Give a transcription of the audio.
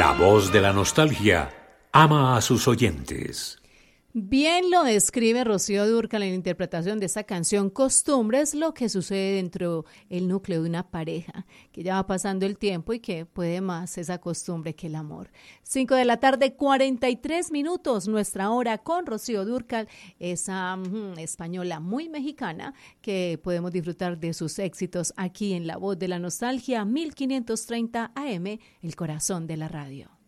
La voz de la nostalgia ama a sus oyentes. Bien lo describe Rocío Dúrcal en la interpretación de esta canción Costumbres, lo que sucede dentro del núcleo de una pareja, que ya va pasando el tiempo y que puede más esa costumbre que el amor. 5 de la tarde, 43 minutos, nuestra hora con Rocío Dúrcal, esa española muy mexicana que podemos disfrutar de sus éxitos aquí en La Voz de la Nostalgia, 1530 AM, el corazón de la radio.